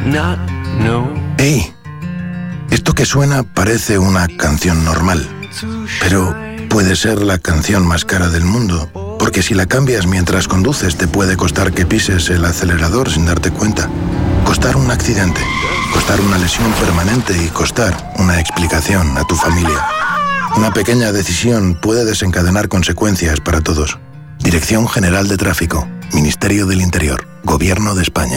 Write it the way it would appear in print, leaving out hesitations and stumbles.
¡Hey! Esto que suena parece una canción normal, pero puede ser la canción más cara del mundo, porque si la cambias mientras conduces te puede costar que pises el acelerador sin darte cuenta, costar un accidente, costar una lesión permanente y costar una explicación a tu familia. Una pequeña decisión puede desencadenar consecuencias para todos. Dirección General de Tráfico, Ministerio del Interior, Gobierno de España.